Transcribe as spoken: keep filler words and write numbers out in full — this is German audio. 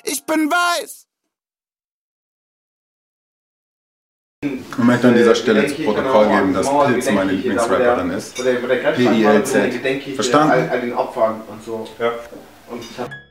Ich bin weiß. Ich möchte an dieser Stelle zu Protokoll geben, dass Pilz meine Lieblingsrapperin ist. P I L Z. Verstanden? All den Opfern und so. Ja. Und ich hab